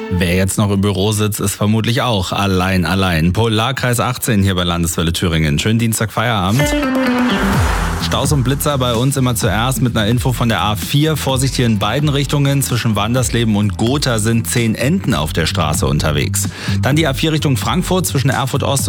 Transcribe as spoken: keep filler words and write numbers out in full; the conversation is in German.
Wer jetzt noch im Büro sitzt, ist vermutlich auch allein, allein. Polarkreis achtzehn hier bei Landeswelle Thüringen. Schönen Dienstag, Feierabend. Staus und Blitzer bei uns immer zuerst mit einer Info von der A vier. Vorsicht hier in beiden Richtungen. Zwischen Wandersleben und Gotha sind zehn Enten auf der Straße unterwegs. Dann die A vier Richtung Frankfurt zwischen Erfurt Ost